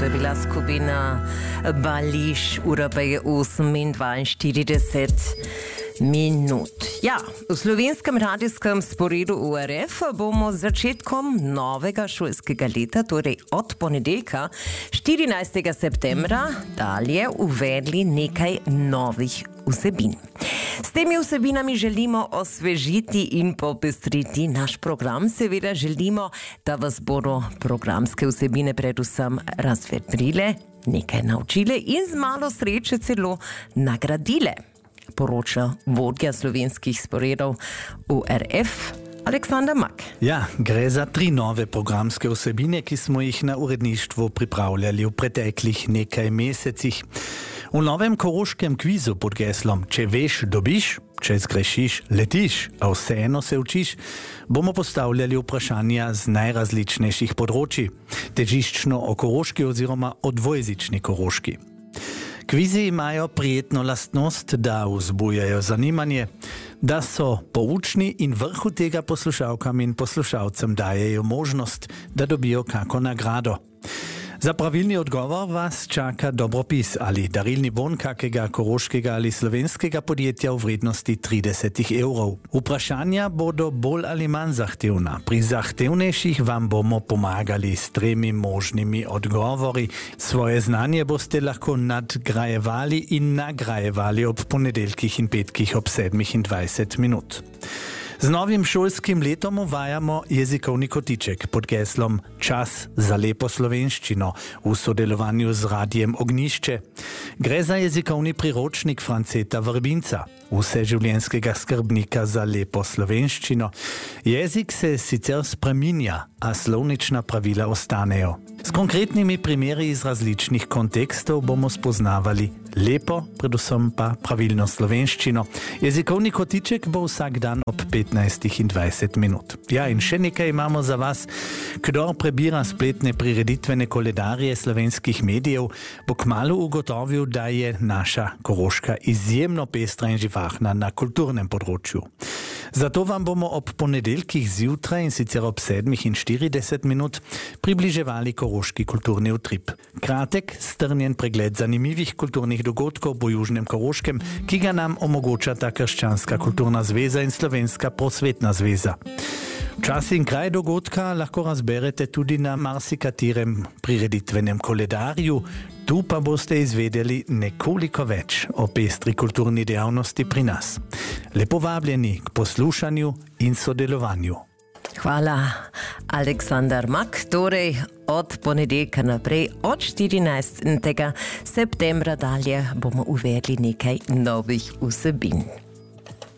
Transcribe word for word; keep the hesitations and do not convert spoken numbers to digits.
to je bila skupina Bališ, ura pa je osem in dvainštirideset minut. Ja, v slovenskem radijskem sporedu U R F bomo z začetkom novega šolskega leta, torej od ponedeljka štirinajstega septembra dalje uvedli nekaj novih vsebin. S temi vsebinami želimo osvežiti in popestriti naš program. Seveda želimo, da vas bodo programske vsebine predvsem razvedrile, nekaj naučile in z malo sreče celo nagradile, poroča vodja slovenskih sporedov U R F Aleksander Mak. Ja, gre za tri nove programske vsebine, ki smo jih na uredništvu pripravljali v preteklih nekaj mesecih. V novem koroškem kvizu pod geslom Če veš, dobiš, če zgrešiš, letiš, a vseeno se učiš, bomo postavljali vprašanja z najrazličnejših področji, težiščno o koroški oziroma o dvojezični koroški. Kvizi imajo prijetno lastnost, da vzbujajo zanimanje, da so poučni in vrhu tega poslušalkam in poslušalcem dajejo možnost, da dobijo kako nagrado. Za pravilni odgovor vas čaka dobropis ali darilni bon kakega koroškega ali slovenskega podjetja v vrednosti trideset evrov. Vprašanja bodo bolj ali manj zahtevna. Pri zahtevnejših vam bomo pomagali s tremi možnimi odgovori. Svoje znanje boste lahko nadgrajevali in nagrajevali ob ponedeljkih in petkih ob sedmih in dvajset minut. Z novim šolskim letom uvajamo jezikovni kotiček pod geslom Čas za lepo slovenščino v sodelovanju z Radijem Ognjišče. Gre za jezikovni priročnik Franceta Vrbinca, vseživljenjskega skrbnika za lepo slovenščino. Jezik se sicer spreminja, a slovnična pravila ostanejo. S konkretnimi primeri iz različnih kontekstov bomo spoznavali lepo, predvsem pa pravilno slovenščino. Jezikovni kotiček bo vsak dan ob petnajstih in dvajset minut. Ja, in še nekaj imamo za vas. Kdor prebira spletne prireditvene koledarje slovenskih medijev, bo kmalu ugotovil, da je naša Koroška izjemno pestra in živahna na kulturnem področju. Zato vam bomo ob ponedeljkih zjutraj in sicer ob sedmih in štirideset minut približevali koroški kulturni utrip. Kratek, strnjen pregled zanimivih kulturnih dogodkov po Južnem Koroškem, ki ga nam omogočata Krščanska kulturna zveza in Slovenska prosvetna zveza. Čas in kraj dogodka lahko razberete tudi na marsikaterem prireditvenem koledarju, tu pa boste izvedeli nekoliko več o pestri kulturni dejavnosti pri nas. Lepo vabljeni k poslušanju in sodelovanju. Hvala, Aleksander Mak. Torej, od ponedeljka naprej, od štirinajstega septembra dalje bomo uvedli nekaj novih vsebin.